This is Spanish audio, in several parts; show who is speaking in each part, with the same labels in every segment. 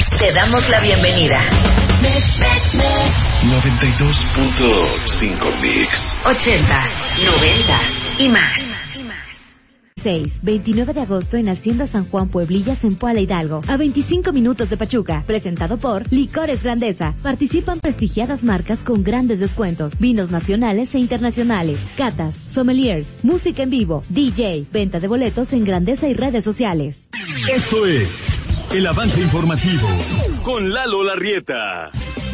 Speaker 1: Te damos la bienvenida.
Speaker 2: 92.5 Mix.
Speaker 1: 80s, 90s y más.
Speaker 3: 29 de agosto en Hacienda San Juan Pueblilla, Zempoala, Hidalgo, a 25 minutos de Pachuca, presentado por Licores Grandeza. Participan prestigiadas marcas con grandes descuentos, vinos nacionales e internacionales, catas, sommeliers, música en vivo, DJ, venta de boletos en Grandeza y redes sociales.
Speaker 4: Esto es el avance informativo con Lalo Larrieta.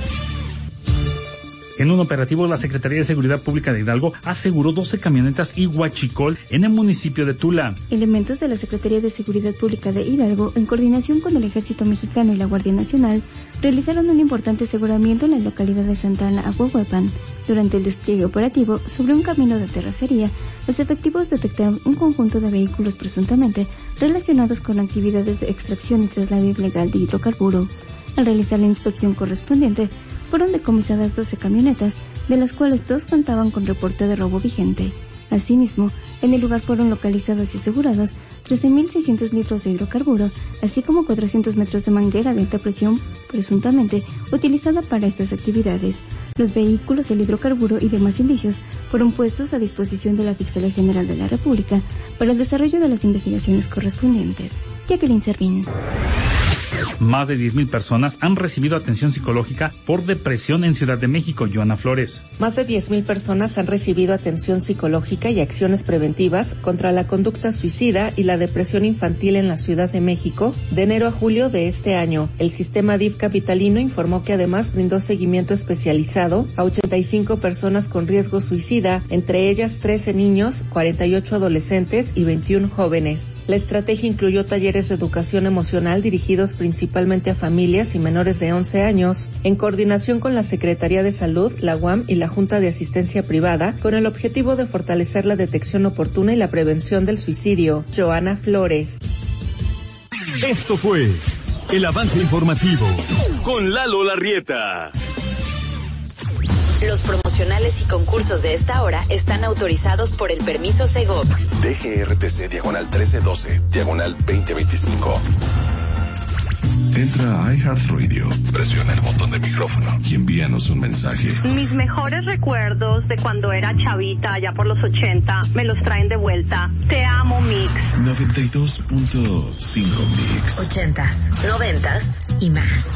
Speaker 5: En un operativo, la Secretaría de Seguridad Pública de Hidalgo aseguró 12 camionetas y huachicol en el municipio de Tula.
Speaker 6: Elementos de la Secretaría de Seguridad Pública de Hidalgo, en coordinación con el Ejército Mexicano y la Guardia Nacional, realizaron un importante aseguramiento en la localidad de Santa Ana, Aguahuapan. Durante el despliegue operativo sobre un camino de terracería, los efectivos detectaron un conjunto de vehículos presuntamente relacionados con actividades de extracción y traslado ilegal de hidrocarburo. Al realizar la inspección correspondiente, fueron decomisadas 12 camionetas, de las cuales 2 contaban con reporte de robo vigente. Asimismo, en el lugar fueron localizados y asegurados 13.600 litros de hidrocarburo, así como 400 metros de manguera de alta presión, presuntamente utilizada para estas actividades. Los vehículos, el hidrocarburo y demás indicios fueron puestos a disposición de la Fiscalía General de la República para el desarrollo de las investigaciones correspondientes. Jacqueline Servín.
Speaker 5: Más de 10,000 personas han recibido atención psicológica por depresión en Ciudad de México. Joana Flores.
Speaker 7: Más de 10,000 personas han recibido atención psicológica y acciones preventivas contra la conducta suicida y la depresión infantil en la Ciudad de México de enero a julio de este año. El sistema DIF capitalino informó que además brindó seguimiento especializado a 85 personas con riesgo suicida, entre ellas 13 niños, 48 adolescentes y 21 jóvenes. La estrategia incluyó talleres de educación emocional dirigidos principalmente a familias y menores de 11 años, en coordinación con la Secretaría de Salud, la UAM y la Junta de Asistencia Privada, con el objetivo de fortalecer la detección oportuna y la prevención del suicidio. Joana Flores.
Speaker 4: Esto fue el avance informativo con Lalo Larrieta.
Speaker 1: Los promocionales y concursos de esta hora están autorizados por el permiso Segov.
Speaker 2: DGRTC /1312 /2025. Entra a iHeartRadio, presiona el botón de micrófono y envíanos un mensaje.
Speaker 8: Mis mejores recuerdos de cuando era chavita, allá por los 80, me los traen de vuelta. Te amo, Mix.
Speaker 2: 92.5 Mix.
Speaker 1: 80s, 90s y más.